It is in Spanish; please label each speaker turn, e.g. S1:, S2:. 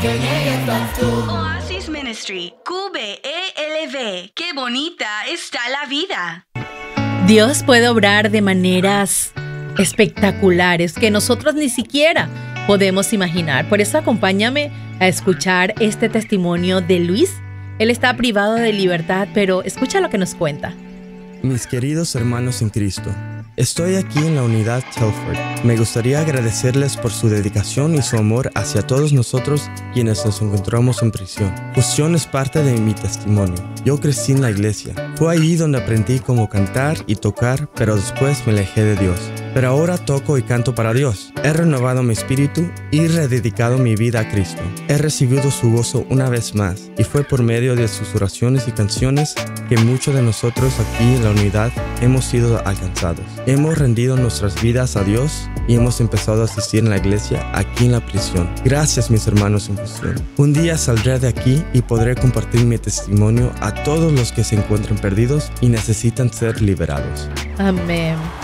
S1: Oasis Ministry, QBELV. Qué bonita está la vida.
S2: Dios puede obrar de maneras espectaculares que nosotros ni siquiera podemos imaginar. Por eso acompáñame a escuchar este testimonio de Luis. Él está privado de libertad, pero escucha lo que nos cuenta.
S3: Mis queridos hermanos en Cristo, estoy aquí en la unidad Telford. Me gustaría agradecerles por su dedicación y su amor hacia todos nosotros quienes nos encontramos en prisión. Fusión es parte de mi testimonio. Yo crecí en la iglesia. Fue allí donde aprendí cómo cantar y tocar, pero después me alejé de Dios. Pero ahora toco y canto para Dios. He renovado mi espíritu y rededicado mi vida a Cristo. He recibido su gozo una vez más, y fue por medio de sus oraciones y canciones que muchos de nosotros aquí en la unidad hemos sido alcanzados. Hemos rendido nuestras vidas a Dios y hemos empezado a asistir en la iglesia aquí en la prisión. Gracias, mis hermanos en Fusión. Un día saldré de aquí y podré compartir mi testimonio a todos los que se encuentran perdidos y necesitan ser liberados.
S2: Amén.